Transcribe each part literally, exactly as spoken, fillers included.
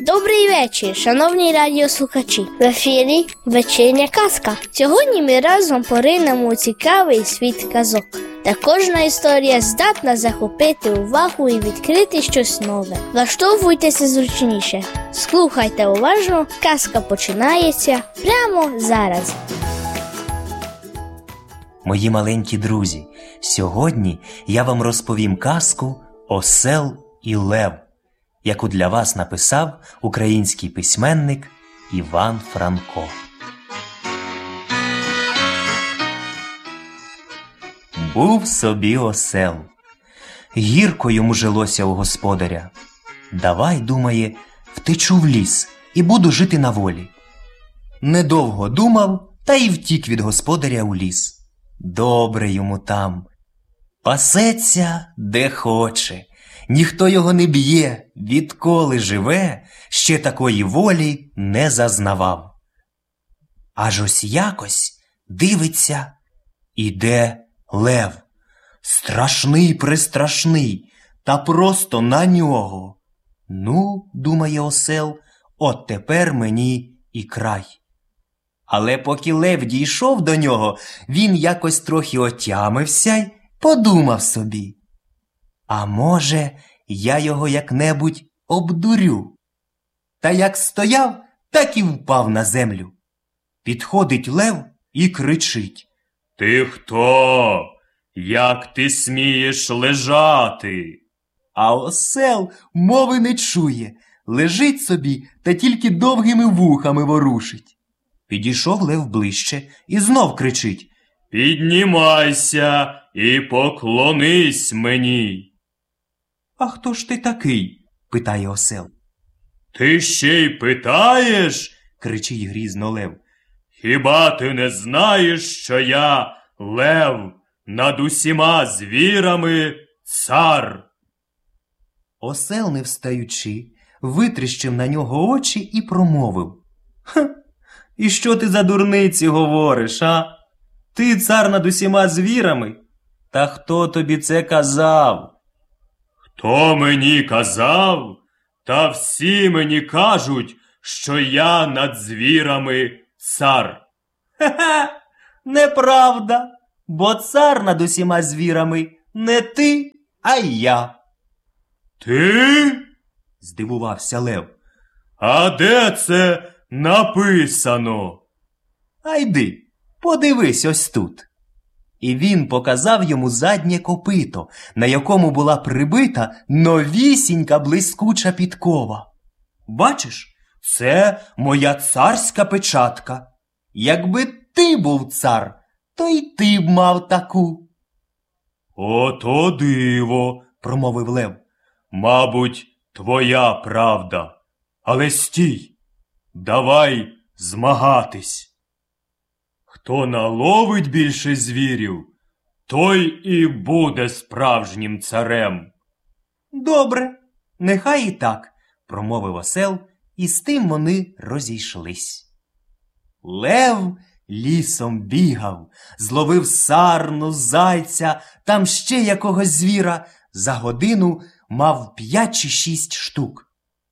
Добрий вечір, шановні радіослухачі. В ефірі вечірня казка. Сьогодні ми разом поринемо у цікавий світ казок. Та кожна історія здатна захопити увагу і відкрити щось нове. Влаштовуйтеся зручніше. Слухайте уважно, казка починається прямо зараз. Мої маленькі друзі, сьогодні я вам розповім казку «Осел і лев», яку для вас написав український письменник Іван Франко. Був собі осел. Гірко йому жилося у господаря. Давай, думає, втечу в ліс і буду жити на волі. Недовго думав, та й втік від господаря у ліс. Добре йому там. Пасеться, де хоче. Ніхто його не б'є, відколи живе, ще такої волі не зазнавав. Аж ось якось дивиться, іде лев. Страшний-престрашний, та просто на нього. Ну, думає осел, от тепер мені і край. Але поки лев дійшов до нього, він якось трохи отямився й подумав собі. А може, я його як-небудь обдурю? Та як стояв, так і впав на землю. Підходить лев і кричить. «Ти хто? Як ти смієш лежати?» А осел мови не чує, лежить собі та тільки довгими вухами ворушить. Підійшов лев ближче і знов кричить. «Піднімайся і поклонись мені!» «А хто ж ти такий?» – питає осел. «Ти ще й питаєш?» – кричить грізно лев. «Хіба ти не знаєш, що я лев, над усіма звірами цар?» Осел, не встаючи, витріщив на нього очі і промовив. «Ха, і що ти за дурниці говориш, а? Ти цар над усіма звірами? Та хто тобі це казав?» «Хто мені казав? Та всі мені кажуть, що я над звірами цар». «Хе-хе, неправда, бо цар над усіма звірами не ти, а я». «Ти?» – здивувався лев. «А де це написано?» «А йди, подивись ось тут». І він показав йому заднє копито, на якому була прибита новісінька блискуча підкова. «Бачиш, це моя царська печатка. Якби ти був цар, то й ти б мав таку». «Ото диво», – промовив лев. «Мабуть, твоя правда. Але стій, давай змагатись. Хто наловить більше звірів, той і буде справжнім царем». «Добре, нехай і так», – промовив осел, і з тим вони розійшлись. Лев лісом бігав, зловив сарну, зайця, там ще якогось звіра, за годину мав п'ять чи шість штук.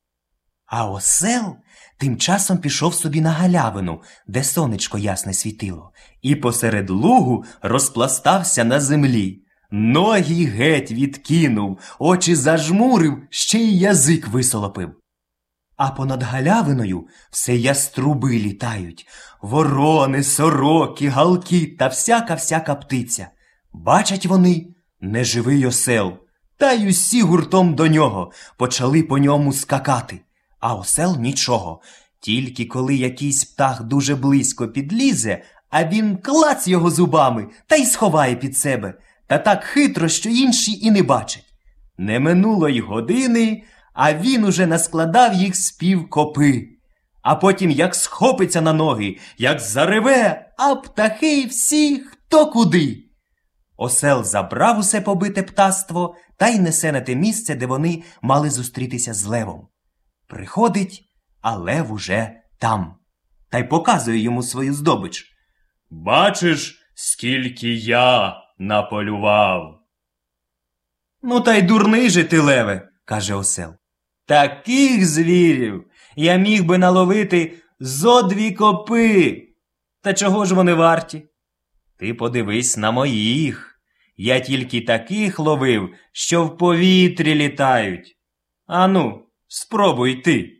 А осел тим часом пішов собі на галявину, де сонечко ясне світило, і посеред лугу розпластався на землі. Ноги геть відкинув, очі зажмурив, ще й язик висолопив. А понад галявиною все яструби літають, ворони, сороки, галки та всяка-всяка птиця. Бачать вони неживий осел, та й усі гуртом до нього почали по ньому скакати. А осел нічого, тільки коли якийсь птах дуже близько підлізе, а він клац його зубами та й сховає під себе, та так хитро, що інші і не бачать. Не минуло й години, а він уже наскладав їх з півкопи. А потім як схопиться на ноги, як зареве, а птахи всі хто куди. Осел забрав усе побите птаство та й несе на те місце, де вони мали зустрітися з левом. Приходить, а лев уже там, та й показує йому свою здобич. «Бачиш, скільки я наполював?» «Ну та й дурний же ти, леве», – каже осел. «Таких звірів я міг би наловити зо дві копи. Та чого ж вони варті? Ти подивись на моїх. Я тільки таких ловив, що в повітрі літають. Ану, спробуй ти.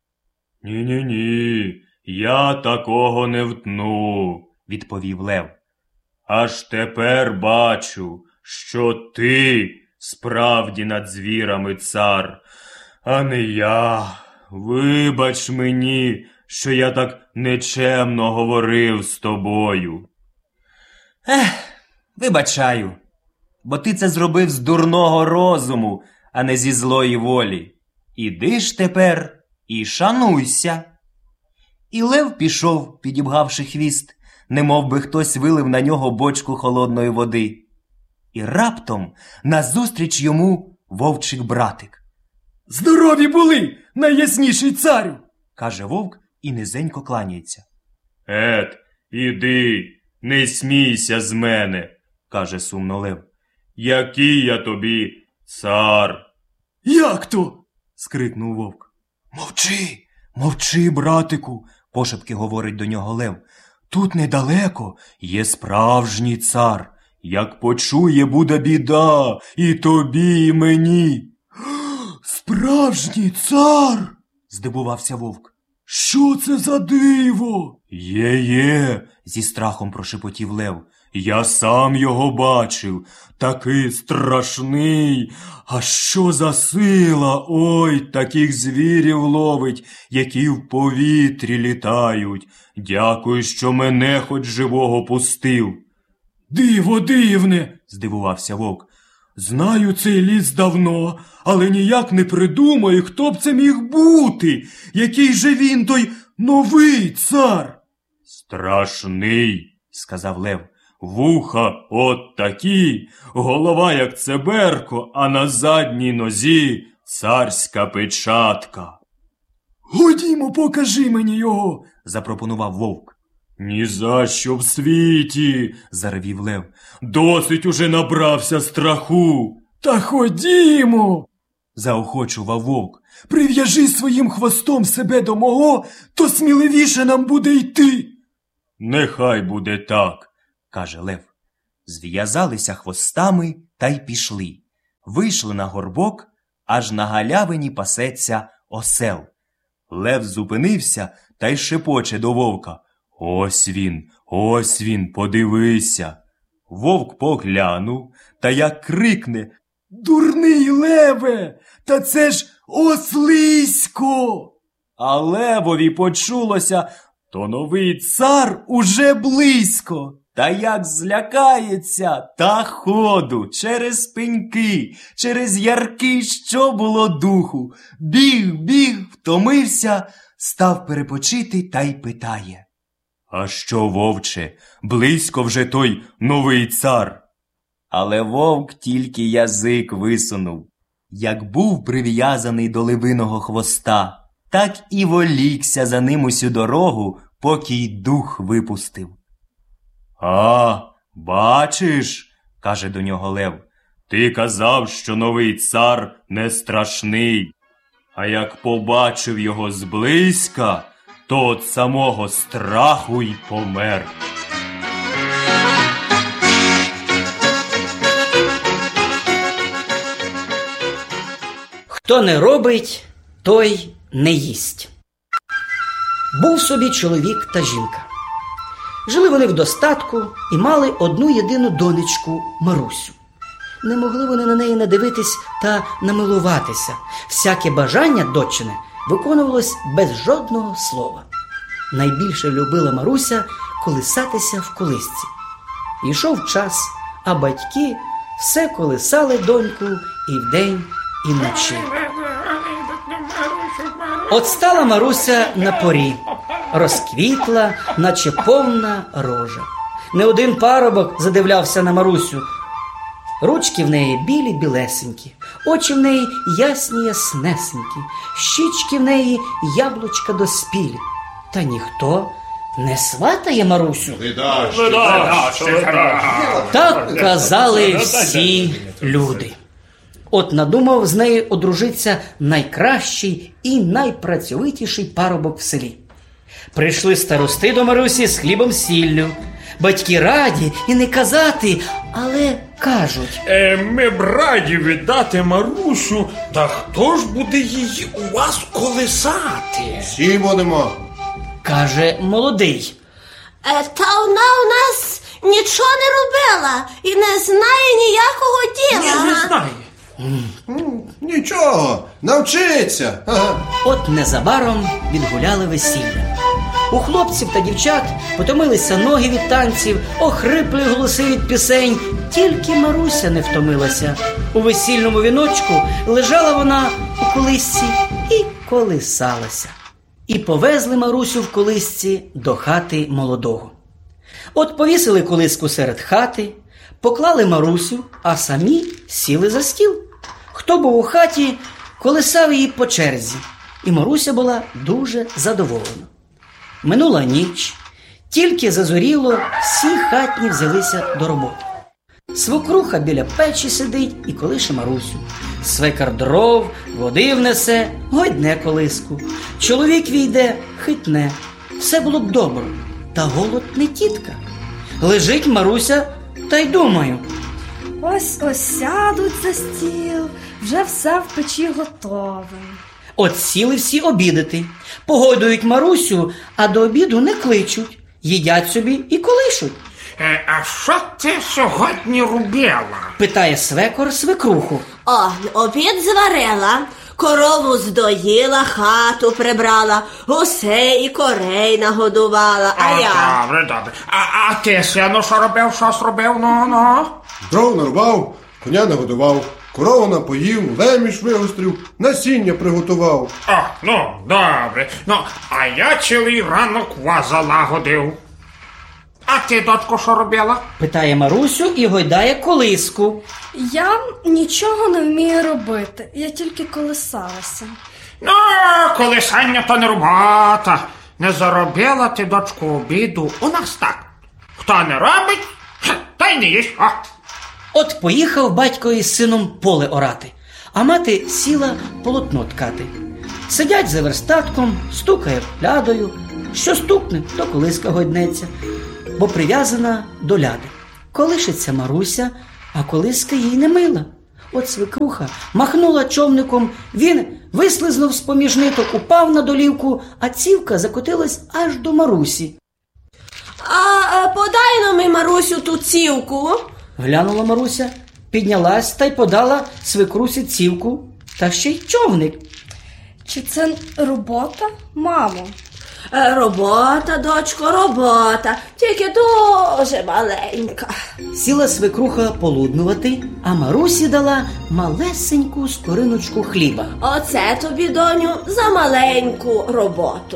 Ні-ні-ні, я такого не втну, відповів лев. Аж тепер бачу, що ти справді над звірами цар, а не я. Вибач мені, що я так нечемно говорив з тобою. Ех, вибачаю, бо ти це зробив з дурного розуму, а не зі злої волі. Іди ж тепер і шануйся. І лев пішов, підібгавши хвіст, немов би хтось вилив на нього бочку холодної води. І раптом назустріч йому вовчик братик. «Здорові були, найясніший царю!» – каже вовк і низенько кланяється. «Ет, іди, не смійся з мене!» – каже сумно лев. «Який я тобі цар!» «Як то?» – скрикнув вовк. «Мовчи, мовчи, братику!» – пошепки говорить до нього лев. «Тут недалеко є справжній цар. Як почує, буде біда і тобі, і мені». «Справжній цар?» – здивувався вовк. «Що це за диво?» «Є-є!» – зі страхом прошепотів лев. «Я сам його бачив, такий страшний. А що за сила? Ой, таких звірів ловить, які в повітрі літають. Дякую, що мене хоч живого пустив». «Диво дивне!» – здивувався вовк. «Знаю цей ліс давно, але ніяк не придумаю, хто б це міг бути. Який же він той новий цар?» «Страшний!» – сказав лев. «Вуха от такі, голова як цеберко, а на задній нозі царська печатка». «Ходімо, покажи мені його!» – запропонував вовк. «Ні за що в світі!» – заревів лев. «Досить уже набрався страху!» «Та ходімо!» – заохочував вовк. «Прив'яжи своїм хвостом себе до мого, то сміливіше нам буде йти!» «Нехай буде так!» – каже лев. Зв'язалися хвостами та й пішли. Вийшли на горбок, аж на галявині пасеться осел. Лев зупинився та й шепоче до вовка. «Ось він, ось він, подивися!» Вовк поглянув та як крикне: «Дурний леве, та це ж ослисько!» А левові почулося: «То новий цар уже близько!» Та як злякається, та ходу, через пеньки, через ярки, що було духу. Біг, біг, втомився, став перепочити та й питає: «А що, вовче, близько вже той новий цар?» Але вовк тільки язик висунув. Як був прив'язаний до левиного хвоста, так і волікся за ним усю дорогу, поки й дух випустив. «А, бачиш, – каже до нього лев, – ти казав, що новий цар не страшний, а як побачив його зблизька, то от самого страху й помер». Хто не робить, той не їсть. Був собі чоловік та жінка. Жили вони в достатку і мали одну єдину донечку Марусю. Не могли вони на неї надивитись та намилуватися. Всяке бажання дочине виконувалось без жодного слова. Найбільше любила Маруся колисатися в колисці. Йшов час, а батьки все колисали доньку і вдень, і вночі. От стала Маруся на порі, розквітла, наче повна рожа. Не один парубок задивлявся на Марусю. Ручки в неї білі-білесенькі, очі в неї ясні-яснесенькі, щічки в неї яблучка доспілі. Та ніхто не сватає Марусю. Так казали всі люди. От надумав з нею одружитися найкращий і найпрацьовитіший парубок в селі. Прийшли старости до Марусі з хлібом-сіллю. Батьки раді і не казати, але кажуть: Е, ми б раді віддати Марусю, та хто ж буде її у вас колисати? Всі будемо. каже молодий. Е, та вона у нас нічого не робила і не знає ніякого діла. Ні, не знаю. М, Нічого, навчиться. Ага. От незабаром відгуляли весілля. У хлопців та дівчат потомилися ноги від танців, охрипли голоси від пісень. Тільки Маруся не втомилася. У весільному віночку лежала вона у колисці і колисалася. І повезли Марусю в колисці до хати молодого. От повісили колиску серед хати, поклали Марусю, а самі сіли за стіл. Хто був у хаті, колисав її по черзі, і Маруся була дуже задоволена. Минула ніч, тільки зазоріло, всі хатні взялися до роботи. Свекруха біля печі сидить і колише Марусю. Свекар дров, води внесе, гойдне колиску. Чоловік війде, хитне. Все було б добре, та голод не тітка. Лежить Маруся, та й думаю: Ось-ось сядуть за стіл, вже все в печі готове. от сіли всі обідати. Погодують Марусю, а до обіду не кличуть. Їдять собі і колишуть. Е, а що ти сьогодні робила? Питає свекор свекруху. О, обід зварила, корову здоїла, хату прибрала, гусей і корей нагодувала, а О, я... добре, добре. А, а ти, сину, що робив, що зробив? Ну, ну. Дров нарвав, коня нагодував, корову напоїв, леміш вигострив, насіння приготував. О, ну, добре. Ну, а я цілий ранок вас залагодив. А ти, дочко, що робила? Питає Марусю і гойдає колиску. Я нічого не вмію робити, я тільки колисалася. Ну, колисання то не робота. Не заробила ти, дочку, обіду. У нас так. Хто не робить, та й не їсть. О. От поїхав батько із сином поле орати, а мати сіла полотно ткати. Сидять за верстатком, стукає лядою. Що стукне, то колиска гойднеться, бо прив'язана до ляди. Колишиться Маруся, а колиска їй не мила. От свекруха махнула човником, він вислизнув з-поміж ниток, упав на долівку, а цівка закотилась аж до Марусі. А е, подай нам, і, Марусю, ту цівку. Глянула Маруся, піднялась та й подала свекрусі цівку, та ще й човник. Чи це робота, мамо? Е, робота, дочко, робота, тільки дуже маленька. Сіла свекруха полуднувати, а Марусі дала малесеньку скориночку хліба. Оце тобі, доню, за маленьку роботу.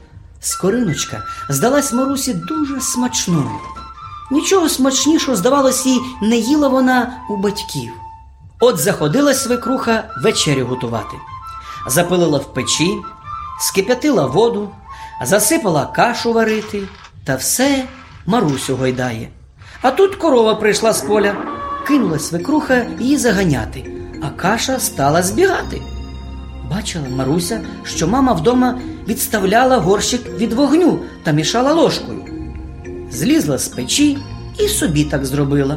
Скориночка здалась Марусі дуже смачною. Нічого смачнішого, здавалось, їй не їла вона у батьків. От заходила свекруха вечерю готувати. Запилила в печі, скип'ятила воду, засипала кашу варити, та все Марусю гойдає. А тут корова прийшла з поля, кинула свекруха її заганяти, а каша стала збігати. Бачила Маруся, що мама вдома відставляла горщик від вогню та мішала ложкою. Злізла з печі і собі так зробила.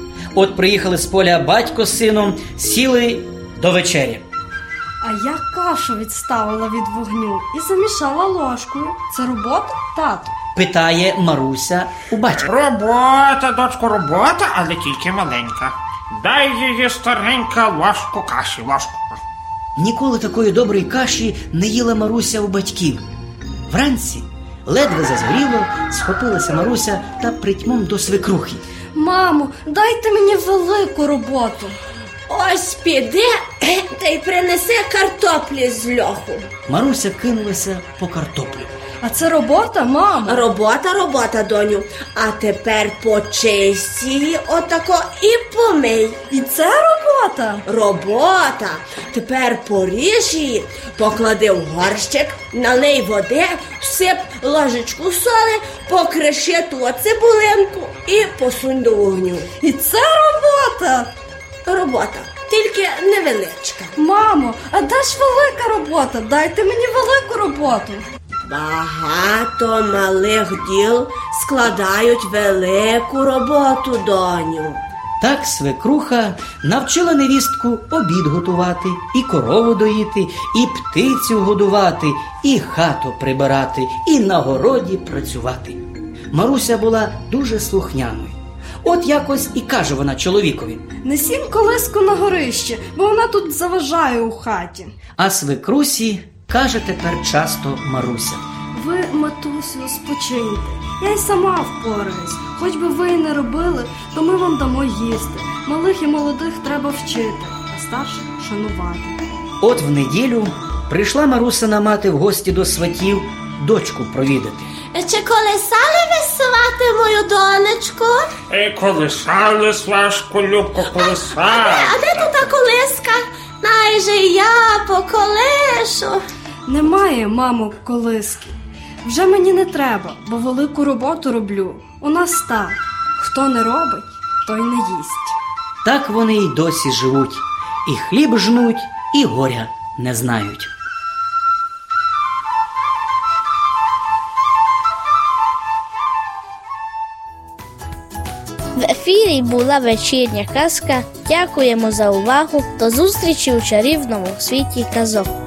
От приїхали з поля батько з сином, сіли до вечері. А я кашу відставила від вогню і замішала ложкою. Це робота, тату? Питає Маруся у батька. Робота, дочко, робота, але тільки маленька. Дай її, старенька, ложку каші, ложку. Ніколи такої доброї каші не їла Маруся у батьків. Вранці ледве зазгоріло, схопилася Маруся та притьмом до свекрухи. Мамо, дайте мені велику роботу. Ось піди та й принеси картоплі з льоху. Маруся кинулася по картоплю. А це робота, мамо? Робота, робота, доню. А тепер почисти її отако і помий. І це робота? Робота. Тепер поріж її, поклади в горщик, налий води, всип ложечку соли, покриши ту цибулинку і посунь до вогню. І це робота? Робота. тільки невеличка. Мамо, а де ж велика робота? Дайте мені велику роботу. Багато малих діл складають велику роботу, доню. Так свекруха навчила невістку обід готувати, і корову доїти, і птицю годувати, і хату прибирати, і на городі працювати. Маруся була дуже слухняною. От якось і каже вона чоловікові: Несім колиску на горище, бо вона тут заважає у хаті. а свекрусі каже тепер часто Маруся: Ви, матусю, спочиньте, я й сама впораюсь. Хоч би ви й не робили, то ми вам дамо їсти. Малих і молодих треба вчити, а старших шанувати. От в неділю прийшла Марусина мати в гості до сватів дочку провідати. Чи колисали ви свати мою донечку? І колисали, Свашку, Любко, колисали. А де тут та колиска? Найже й я поколишу. Немає, мамо, колиски. Вже мені не треба, бо велику роботу роблю. У нас так. Хто не робить, той не їсть. Так вони й досі живуть, і хліб жнуть, і горя не знають. В ефірі була вечірня казка. Дякуємо за увагу. До зустрічі у чарівному світі казок.